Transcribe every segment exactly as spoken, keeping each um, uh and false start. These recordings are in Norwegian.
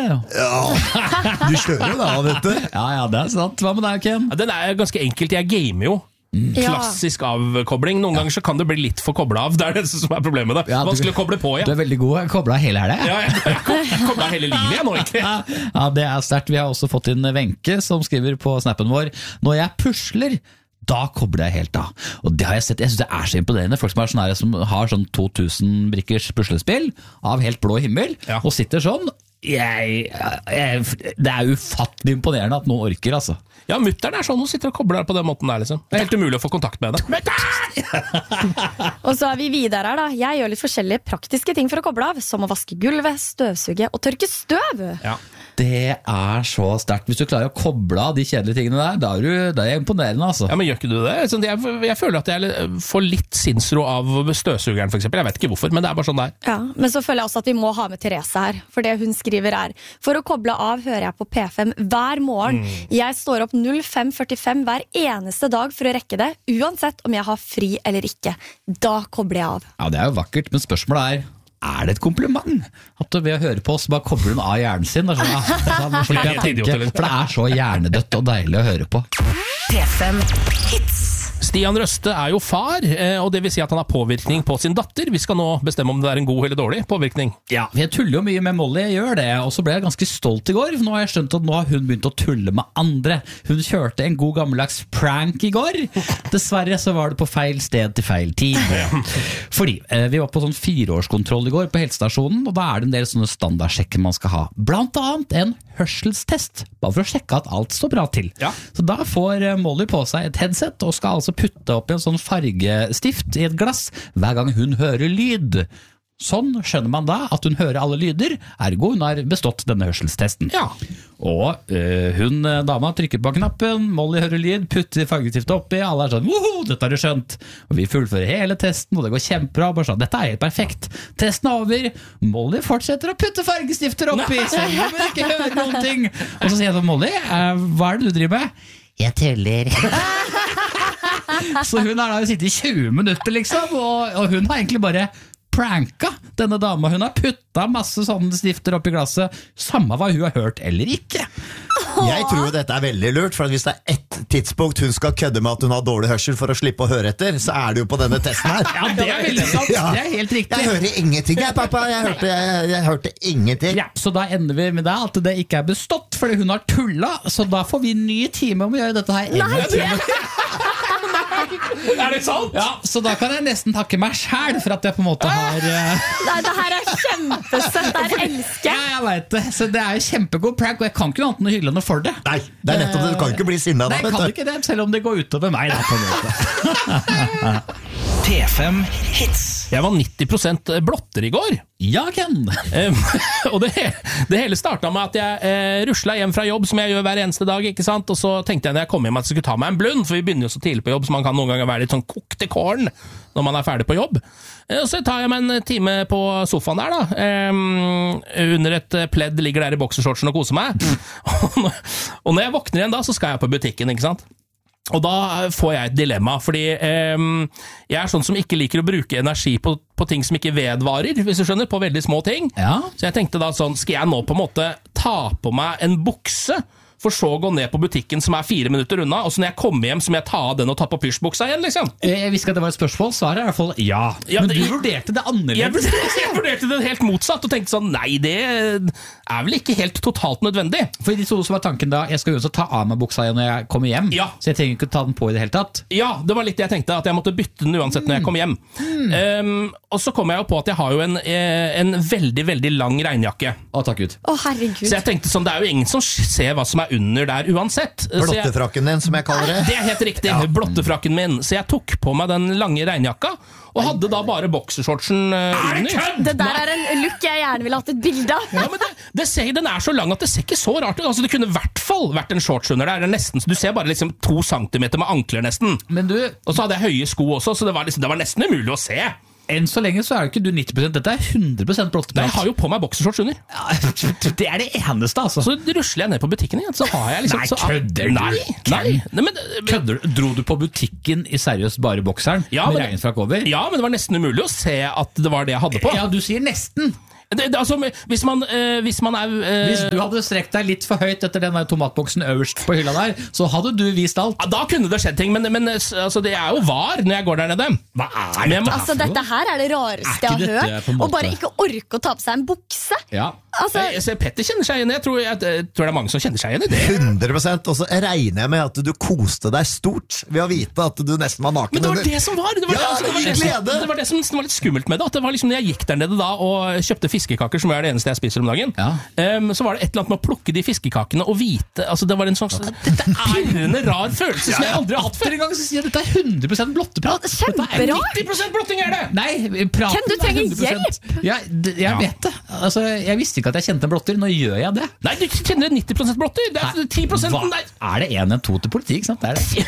Ja, du kjører da, vet du. Ja, ja, det er sant. Hva med deg, Ken? Ja, den er ganske enkelt, jeg gamer jo. Mm. Klassisk avkobling. Noen ja. ganger så kan det bli litt for koblet av. Det er det som er problemet med det. Ja, vanskelig å koble på igjen. Du er veldig god. Jeg koblet av hele her, det. Ja, jeg koblet av hele livet jeg nå, egentlig. Ja, det er sterkt. Vi har også fått inn Wenche, som skriver på snappen vår: når jeg pusler, da kobler jeg helt av. Og det har jeg sett. Jeg synes det er så imponerende. Folk som, er sånn her, som har sånn to tusen brikkers puslespill av helt blå himmel, ja. og sitter sånn. Jeg, jeg, det er ufattelig imponerende at noen orker, altså. Ja, mutteren er sånn, hun sitter og kobler på den måten der, liksom. Det er helt umulig å få kontakt med det. Og så er vi videre her, da. Jeg gjør litt forskjellige praktiske ting for å koble av, som å vaske gulvet, støvsuge og tørke støv. Ja. Det er så sterkt. Hvis du klarer å koble av de kjedelige tingene der, da er, du, da er jeg imponerende, altså. Ja, men gjør ikke du det? Jeg, jeg føler at jeg får litt sinnsro av støvsugeren, for eksempel. Jeg vet ikke hvorfor, men det er bare sånn der. Ja, men så føler jeg også at vi må ha med Therese her, for det hun skriver er: for å koble av hører jeg på P fem hver morgen. Mm. Jeg står opp null fem førtifem hver eneste dag for å rekke det, uansett om jeg har fri eller ikke. Da kobler jeg av. Ja, det er jo vakkert, men spørsmålet er: er det et kompliment? At du ved å høre på oss bare kobler hun av hjernen sin? Det sånn, ah, det sånn, for, jeg tenke, for det er så hjernedødt og deilig å høre på. P fem Hits. Stian Røste er jo far, og det vil si at han har påvirkning på sin datter. Vi skal nå bestemme om det er en god eller dårlig påvirkning. Ja, jeg tuller jo mye med Molly, jeg gjør det, og så ble jeg ganske stolt i går, for nå har jeg skjønt at nå har hun begynt å tulle med andre. Hun kjørte en god gammeldags prank i går. Dessverre så var det på feil sted til feil tid. Fordi eh, vi var på sånn fireårskontroll i går på helsestasjonen, og da er det en del sånne standardsjekker man skal ha. Blant annet en hørselstest, bare for å sjekke at alt står bra til. Ja. Så da får Molly på seg et headset og skal altså putte opp i en sånn fargestift i et glass hver gang hun hører lyd. Sånn skjønner man da at hun hører alle lyder, ergo hun har bestått denne hørselstesten. Ja. Og øh, hun, dama, trykker på knappen, Molly hører lyd, putter fargestiftet oppi, alle er sånn, woho, dette har du skjønt. Og vi fullfører hele testen, og det går kjempebra, bare sånn, dette er helt perfekt. Testen er over, Molly fortsetter å putte fargestifter oppi, så hun vil ikke høre noen ting. Og så sier jeg til Molly, eh, hva er det du driver med? Jeg teller. Så hun har da sittet i tjue minutter liksom, og, og hun har egentlig bare pranka denne dama. Hun har putta masse sånne stifter opp i glasset, samme hva hun har hørt eller ikke. Jeg tror jo dette er veldig lurt, for hvis det er ett tidspunkt hun skal kødde med at hun har dårlig hørsel for å slippe å høre etter, så er det jo på denne testen her. Ja, det er veldig sant. Ja. Det er helt riktig. Jeg hører ingenting, jeg, pappa. Jeg hørte, jeg, jeg hørte ingenting. Ja, så da ender vi med det at det ikke er bestått, fordi hun har tulla, så da får vi en ny time om å gjøre dette her. Nei! Er det sant? Ja, så da kan jeg nesten takke meg selv for at jeg på en måte har uh... Nei, det her er kjempesøtt, det her elsker jeg. Ja, jeg vet det, så det er jo kjempegod prank, og jeg kan ikke noe annet enn å hylle henne for det. Nei, det er nettopp det, du kan ikke bli sinna da. Nei, jeg kan ikke det, selv om det går utover meg da, på en måte. P fem Hits. Jeg var nitti prosent blotter i går. Ja, Ken. um, og det, det hele startet med at jeg eh, ruslet hjem fra jobb, som jeg gjør hver eneste dag, ikke sant? Og så tenkte jeg når jeg kom hjem at jeg skulle ta meg en blund, for vi begynner jo så tidlig på jobb, så man kan noen ganger være litt sånn kokt i kålen når man er ferdig på jobb. Og så tar jeg meg en time på sofaen der da, um, under et pledd, ligger der i boksershortsen og koser meg. Og når jeg våkner igjen da, så skal jeg på butikken, ikke sant? Og da får jeg et dilemma, fordi eh, jeg er sånn som ikke liker å bruke energi på, på ting som ikke vedvarer, hvis du skjønner, på veldig små ting. Ja. Så jeg tenkte da sånn, skal jeg nå på en måte ta på meg en bukse, for så å gå ned på butikken som er fire minutter unna, og så når jeg kommer hjem, så må jeg ta av den og ta på pysjbuksa igjen, liksom. Jeg visste at det var et spørsmål, svaret er i hvert fall ja. ja Men det, du vurderte det annerledes. Jeg vurderte, jeg vurderte det helt motsatt, og tenkte sånn, nei, det er vel ikke helt totalt nødvendig. For det så var tanken da, jeg skal jo også ta av meg buksa igjen når jeg kommer hjem, ja. Så jeg trenger ikke ta den på i det hele tatt. Ja, det var litt det jeg tenkte, at jeg måtte bytte den uansett når jeg kom hjem. Mm. Um, og så kom jeg jo på at jeg har jo en, en veldig, veldig lang regnjakke. Å, takk Gud. Å, herregud. Så jeg tenkte sånn, det er jo ingen som ser hva som er under der uansett. Blottefrakken din, som jeg kaller det. Det er helt riktig, ja. Blottefrakken min. Så jeg tok på meg den lange regnjakka, og hadde da bare boksershortsen uh, under. Det der er en look jeg gjerne ville hatt et bilde av. Ja, men det, det ser, den er så lang at det ser ikke så rart ut. Altså, det kunne i hvert fall vært en shorts under der. Nesten, du ser bare liksom to centimeter med ankler nesten. Men du, og så hadde jeg høye sko også, så det var, liksom, det var nesten umulig å se. Enn så lenge så er det ikke du nitti prosent, dette er hundre prosent blotteprank. Jeg har jo på meg boksershorts under. Ja, det er det eneste, altså. Så rusler jeg ned på butikken igjen, så har jeg liksom... Nei, så, kødder du? Nei, nei, nei men, kødder du? Dro du på butikken i seriøst bare bokseren, ja, med regnfrakk over? Ja, men det var nesten umulig å se at det var det jeg hadde på. Ja, du sier nesten. Det, det, altså, hvis man, eh, hvis man er eh, Hvis du hadde strekt deg litt for høyt etter den der tomatboksen øverst på hylla der, så hadde du vist alt. ja, Da kunne det skjedd ting, men, men altså, det er jo var når jeg går der nede. Hva er Men jeg må- Altså, dette her er det rareste Er ikke jeg har dette hørt. på en måte- Og bare ikke orke å ta på seg en bukse. Ja. Altså, Jeg, jeg ser Petter kjenner seg igjen. Jeg tror, jeg, jeg tror det er mange som kjenner seg igjen i det. hundre prosent, og så regner jeg med at du koste deg stort ved å vite at du nesten var naken. Men det var under. det som var Det var, Ja, altså, det var, i det som, glede. det var det som var litt skummelt med det. At det var liksom når jeg gikk der nede da og kjøpte fiskekaker, som er det eneste jeg spiser om dagen, Ja. em, så var det et eller annet med å plukke de fiskekakene og vite altså, Det var en sånn Dette er en rar følelse som jeg aldri har hatt før. En gang så sier jeg dette er hundre prosent blotteprat. kjempebra! nitti prosent blotting er det! Nei, praten Ken, du trenger er hundre prosent. Ja, d- jeg Ja. vet det. Altså, jeg visste ikke at jeg kjente en blotter. Nå gjør jeg det. Nei, du kjenner en nitti prosent blotter. Det er ti prosent Hva? der. Er det en en to til politi, ikke sant? Det er det.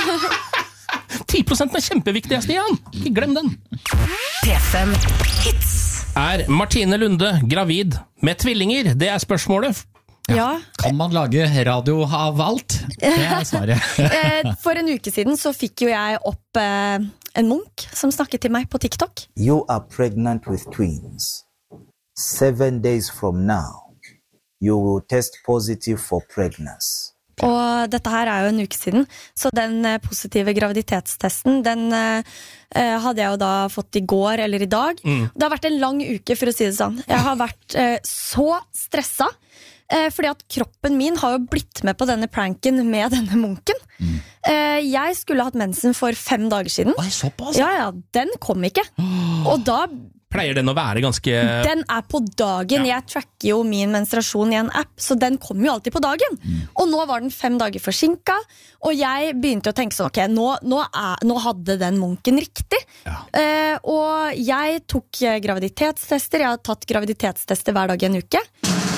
ti prosent er kjempeviktig, Stian. Ikke glem den. P fem Hits. Er Martine Lunde gravid med tvillinger? Det er spørsmålet. Ja. Kan man lage radio av alt? Det er svaret. Eh, For en uke siden så fikk jo jeg opp eh, en munk som snakket til meg på TikTok. You are pregnant with twins. Seven days from now, you will test positive for pregnancy. Og dette her er jo en uke siden, så den eh, positive graviditetstesten, den eh, eh, hadde jeg jo da fått i går eller i dag. Det har vært en lang uke, for å si det sånn. Jeg har vært eh, så stressa, eh, fordi at kroppen min har jo blitt med på denne pranken med denne munken. Eh, jeg skulle hatt mensen for fem dager siden. Oi, såpass? Ja, ja, den kom ikke. Og da Pleier den å være ganske Den er på dagen. Ja. Jeg tracker jo min menstruasjon i en app, så den kommer jo alltid på dagen. Og nå var den fem dager forsinka, og jeg begynte å tenke sånn, ok, nå, nå, er, nå hadde den munken riktig. Eh, og jeg tok eh, graviditetstester. Jeg har tatt graviditetstester hver dag i en uke.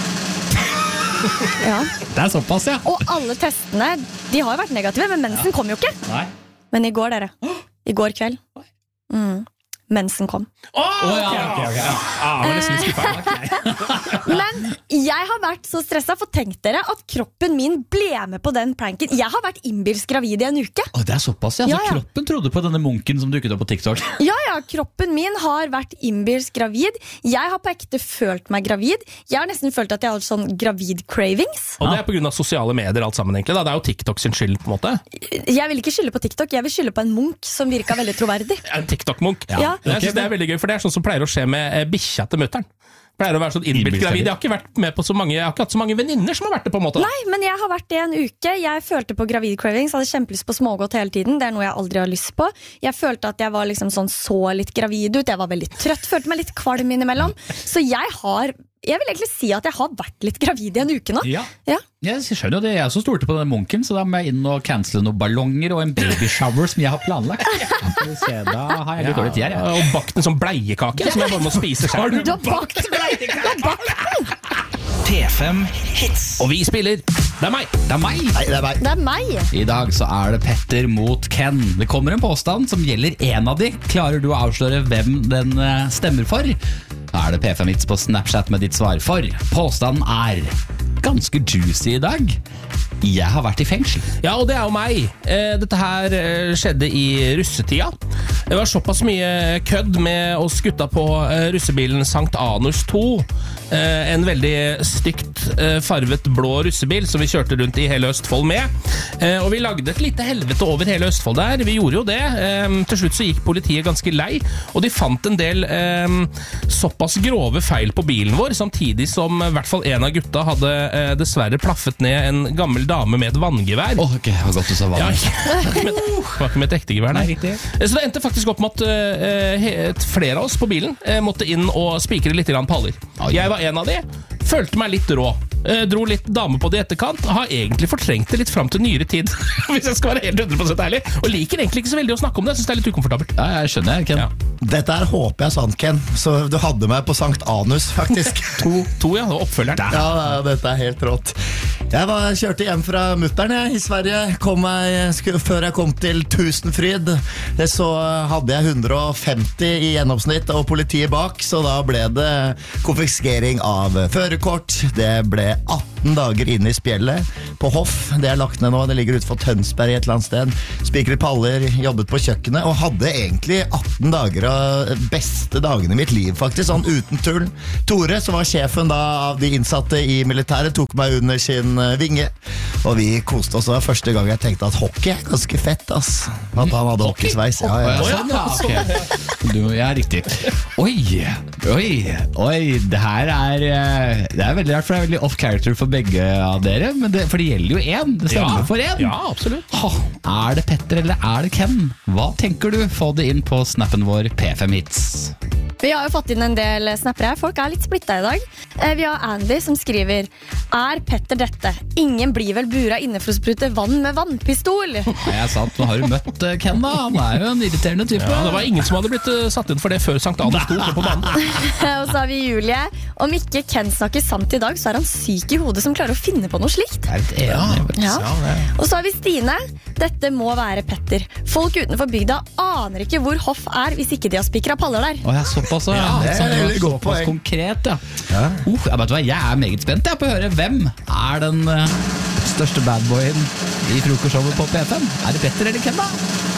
Ja. Det er såpass, ja. Og alle testene, de har jo vært negative, men mensen kom jo ikke. Nei. Men i går, dere. I går kveld. Mm. Mensen kom. Åh, Å, ja, ok, ok, ja. Ah, jeg var nesten litt skuffet. Men jeg har vært så stressa, for tenk dere at kroppen min ble med på den pranken. Jeg har vært innbilsk gravid i en uke. Å, det er såpass, ja. Så Ja, ja. kroppen trodde på denne munken som dukket opp på TikTok. Ja, ja, kroppen min har vært innbilsk gravid. Jeg har på ekte følt meg gravid. Jeg har nesten følt at jeg har hatt sånn gravid-cravings. Og det er på grunn av sosiale medier alt sammen, egentlig. Da. Det er jo TikTok sin skyld, på en måte. Jeg vil ikke skylde på TikTok, jeg vil skylde på en munk som virka veldig troverdig. En TikTok-munk. Ja. Jeg synes det er veldig gøy, for det er sånn som pleier å skje med eh, bikkja til mutteren. Pleier å være sånn innbilt Innbilt gravid. gravid. Jeg har ikke vært med på så mange Jeg har ikke hatt så mange venninner som har vært det, på en måte. Da. Nei, men jeg har vært det en uke. Jeg følte på gravid-cravings, hadde kjempelyst på smågodt hele tiden. Det er noe jeg aldri har lyst på. Jeg følte at jeg var liksom sånn så litt gravid ut. Jeg var veldig trøtt, følte meg litt kvalm innimellom. Så jeg har Jeg vil egentlig si at jeg har vært litt gravid i en uke nå. Ja. Ja. Jeg skjønner jo det, jeg som stolte på den munken, så da må jeg inn og cancele noen ballonger og en babyshower som jeg har planlagt. Skal vi se, da har jeg litt dårlig tid her, jeg. Og bakt en sånn bleiekake som jeg bare må spise selv. Du har bakt bleiekake! P fem Hits. Og vi spiller. Det er meg. Det er meg! Nei, det er meg. Det er meg. I dag så er det Petter mot Ken. Det kommer en påstand som gjelder en av de. Klarer du å avsløre hvem den eh, stemmer for? Da er det P fem Hits på Snapchat med ditt svar for. Påstanden er ganske juicy i dag. Jeg har vært i fengsel. Ja, og det er jo meg. Eh, Dette her eh, skjedde i russetida. Det var såpass mye kødd med oss gutta på eh, russebilen Sankt Anus to. Eh, En veldig stygt eh, farvet blå russebil som vi kjørte rundt i hele Østfold med. Eh, Og vi lagde et lite helvete over hele Østfold der. Vi gjorde jo det. Eh, Til slutt så gikk politiet ganske lei, og de fant en del eh, såpass grove feil på bilen vår, samtidig som i hvert fall en av gutta hadde eh, dessverre plaffet ned en gammel dame med et vanngevær. Åh, ok, det var godt du sa Ja, vann. ikke med, var ikke med et ekte gevær, nei. Nei, riktig. Så det endte faktisk opp med at eh, he- flere av oss på bilen eh, måtte inn og spikre litt grann paller. Oi. Jeg var en av de. Følte meg litt rå. Eh, dro litt dame på det i etterkant. Har egentlig fortrengt det litt fram til nyere tid, hvis jeg skal være helt hundre prosent ærlig. Og liker egentlig ikke så veldig å snakke om det. Jeg synes det er litt ukomfortabelt. Ja, jeg skjønner, Ken. Ja. Dette her håper jeg er sant, Ken. Så du hadde meg på Sankt Anus, faktisk. To, to ja, og oppfølgeren. Ja, ja, dette er helt rått. Jeg var, kjørte hjem fra mutteren jeg, i Sverige. Kom meg, sku, før jeg kom til Tusenfryd, det så hadde jeg hundre og femti i gjennomsnitt og politiet bak, så da ble det konfiskering av førerkort. Det ble atten atten dager inn i spjellet på Hoff. Det er lagt ned nå, det ligger ute for Tønsberg i et eller annet sted. Spikret paller, jobbet på kjøkkenet, og hadde egentlig atten dager av beste dagene i mitt liv, faktisk, sånn uten tull. Tore, som var sjefen da av de innsatte i militæret, tok meg under sin vinge, og vi koste oss. Det var første gang jeg tenkte at hockey er ganske fett, ass. At han hadde hockeysveis. Ja, ja, ja. Sånn, ja, ok. Du, ja, riktig. Oi, oi, oi, det her er Det er veldig rart, for det er veldig off-character for begge av dere, men det, for det gjelder jo én. Det stemmer Ja. for én. Ja, absolutt. Ha, er det Petter eller er det Ken? Hva tenker du? Få det inn på snappen vår P fem Hits. Vi har jo fått inn en del snappere. Folk er litt splitta i dag. Eh, Vi har Andy som skriver: Er Petter dette? Ingen blir vel bura inne for å sprute vann med vannpistol? Ja, jeg sant, nå har du møtt eh, Ken da. Han er jo en irriterende type. Ja, det var ingen som hadde blitt eh, satt inn for det før Sankt Anne sto på banen. Og så har vi Julie. Om ikke Ken snakker sant i dag, så er han syk i hodet som klarer å finne på noe slikt. Jeg er litt enig, vet du. Ja. Og så har vi Stine. Dette må være Petter. Folk utenfor bygda aner ikke hvor Hoff er hvis ikke de har spikra paller der. Å, jeg er såpass, ja. det er Så det veldig godt såpass poeng. konkret, ja. Uh, jeg, vet hva, jeg er meget spent jeg, på å høre hvem er den eh, største badboyen i frokostshowet på P fem. Er det Petter eller Ken da?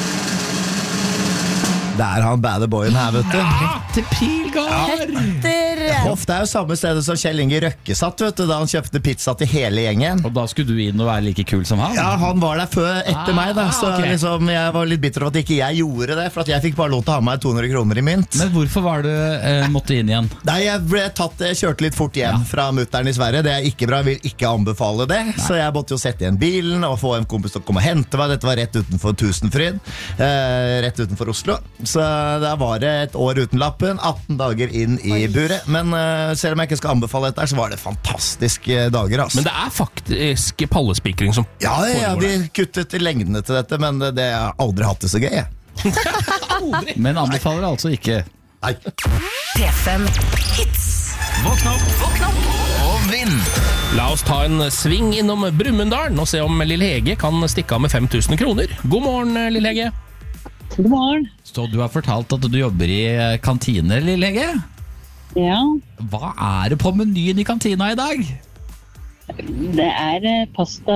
Det er han bad boyen her, vet du. Til Pilgard! Petter! Hoff, det er jo samme stedet som Kjell Inge Røkke satt, vet du, da han kjøpte pizza til hele gjengen. Og da skulle du inn og være like kul som han? Ja, han var der før etter Ah, meg da, så ok. liksom, jeg var litt bitter over at ikke jeg gjorde det, for at jeg fikk bare lov til å ha meg to hundre kroner i mynt. Men hvorfor var du eh, måtte inn igjen? Nei, jeg ble tatt, jeg kjørte litt fort hjem fra mutteren i Sverige. Det er ikke bra, jeg vil ikke anbefale det. Så jeg måtte jo sette igjen bilen og få en kompis til å komme og hente meg. Dette var rett utenfor Tusenfryd, eh, rett utenfor Oslo. Så da var det et år uten lappen, atten dager inn i buret. Men eh, selv om jeg ikke skal anbefale dette, så var det fantastiske dager, altså. Men det er faktisk pallespikring som Ja, ja, foregår de der. kuttet lengdene til dette, men det, det jeg har aldri hatt det så gøy. jeg. Men anbefaler altså ikke. Nei. P fem Hits. Våkn opp, våkn opp og vinn. La oss ta en sving innom Brumunddal og se om Lille Hege kan stikke av med fem tusen kroner. God morgen, Lille Hege. God morgen. Så du har fortalt at du jobber i eh, kantine, Lille Hege. Ja, Hva er det på menyen i kantina i dag? det er eh, pasta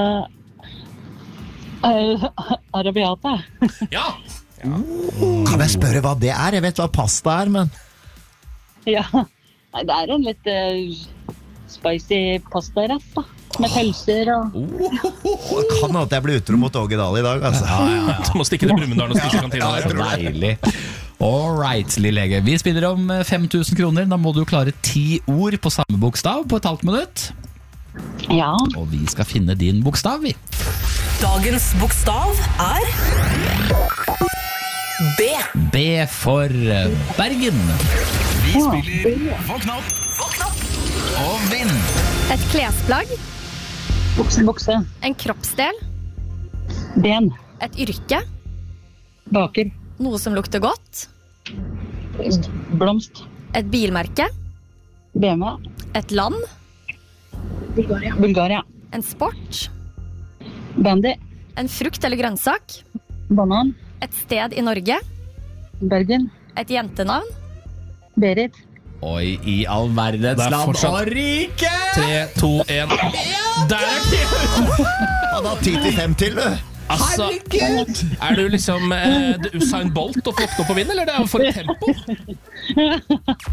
uh, arabiata. Ja, Kan jeg spørre hva det er? Jeg vet hva pasta er, men Ja, nei, det er en litt eh, spicy pastarett da. Med pølser og det kan hende at jeg blir utro mot Åge Dahl i dag, altså. du må stikke til Brumunddal og spise i kantina Ja, jeg der. tror det. Deilig. All right, Lille Hege. Vi spiller om fem tusen kroner. Da må du klare ti ord på samme bokstav på et halvt minutt. Ja, Og vi skal finne din bokstav, vi. Dagens bokstav er B. B for Bergen. Vi spiller Våkn opp, våkn opp og vinn. Et klesplagg. bukse, bukse, En kroppsdel. ben, Et yrke. baker, Noe som lukter godt. blomst, Et bilmerke. B M W, Et land. Bulgaria, En sport. bandy, En frukt eller grønnsak. banan, Et sted i Norge. Bergen, Et jentenavn. Berit, Oi, i all verdens Det er land fortsatt- og rike! Tre, to, en. Der er det! Han har ti til fem til, du. Altså, er du liksom eh, Usain Bolt og få opp og vinne, eller det er for tempo?